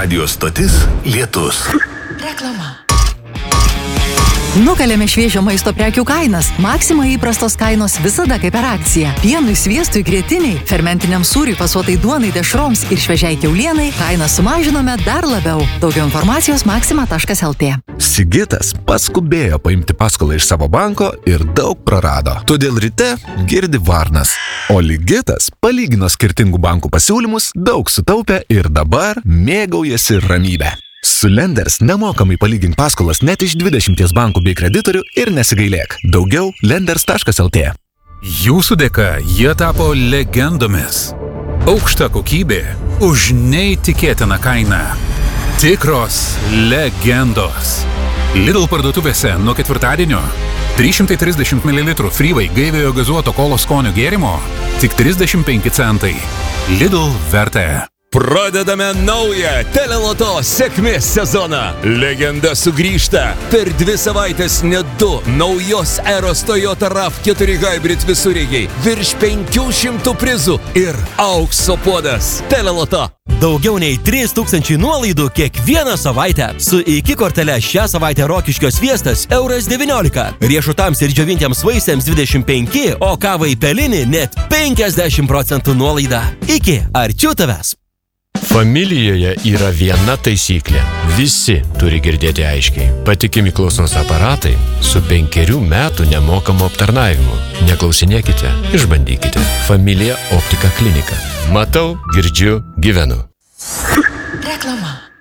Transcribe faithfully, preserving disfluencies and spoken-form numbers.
Radio stotis Lietus. Reklama. Nukalėme šviežio maisto prekių kainas. Maxima įprastos kainos visada kaip per akciją. Pienui, sviestui, grietiniai, fermentiniam sūriui, fasuotai duonai, dešroms ir šviežiai kiaulienai kainą sumažinome dar labiau. Daugiau informacijos maxima taškas el tė. Sigitas paskubėjo paimti paskolą iš savo banko ir daug prarado. Todėl ryte girdi varnas. O Ligitas palygino skirtingų bankų pasiūlymus, daug sutaupė ir dabar mėgaujasi ramybę. Su Lenders nemokamai palygink paskolas net iš dvidešimties bankų bei kreditorių ir nesigailėk. Daugiau lenders taškas el tė. Jūsų dėka jie tapo legendomis. Aukšta kokybė už neįtikėtiną kainą. Tikros legendos. Lidl parduotuvėse nuo ketvirtadienio trys šimtai trisdešimt mililitrų Freeway gaiviojo gazuoto kolos skonio gėrimo tik trisdešimt penki centai. Lidl vertė. Pradedame naują Teleloto sėkmės sezoną. Legenda sugrįžta. Per dvi savaitės net du naujos eros Toyota rav keturi Hybrid visureigiai, virš penkių šimtų prizų ir aukso puodas. Teleloto. Daugiau nei trys tūkstančiai nuolaidų kiekvieną savaitę. Su iki kortele šią savaitę Rokiškio sviestas euras devyniolika. Riešutams ir džiovintiems vaisiams dvidešimt penki, o kavai Pelinį net penkiasdešimt procentų nuolaida. Iki arčiau tavęs. Familijoje yra viena taisyklė. Visi turi girdėti aiškiai. Patikimi klausos aparatai su penkerių metų nemokamu aptarnavimu. Neklausinėkite, išbandykite. Familija Optika klinika. Matau, girdžiu, gyvenu. Reklama.